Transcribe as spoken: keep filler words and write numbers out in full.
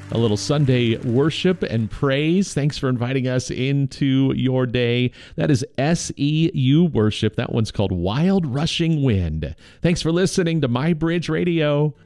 A little Sunday worship and praise. Thanks for inviting us into your day. That is S E U worship. That one's called Wild Rushing Wind. Thanks for listening to My Bridge Radio.